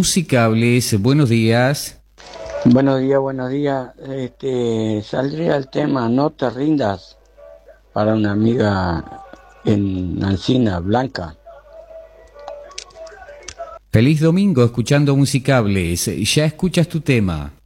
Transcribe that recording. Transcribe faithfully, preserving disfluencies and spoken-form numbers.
Musicables, buenos días. Buenos días, buenos días. Este, saldría el tema No te rindas para una amiga en Ancina, Blanca. Feliz domingo escuchando Musicables. Ya escuchas tu tema.